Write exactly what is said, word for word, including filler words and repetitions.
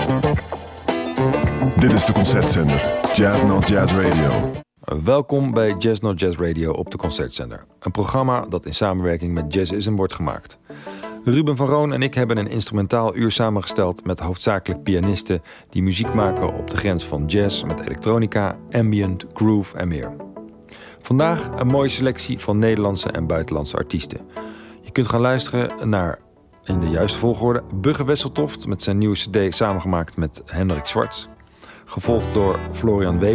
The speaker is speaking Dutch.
Dit is de Concertzender, Jazz Not Jazz Radio. Welkom bij Jazz Not Jazz Radio op de Concertzender. Een programma dat in samenwerking met Jazzism wordt gemaakt. Ruben van Roon en ik hebben een instrumentaal uur samengesteld met hoofdzakelijk pianisten die muziek maken op de grens van jazz met elektronica, ambient, groove en meer. Vandaag een mooie selectie van Nederlandse en buitenlandse artiesten. Je kunt gaan luisteren naar, in de juiste volgorde, Bugge Wesseltoft met zijn nieuwe cd samengemaakt met Hendrik Zwarts. Gevolgd door Florian Weber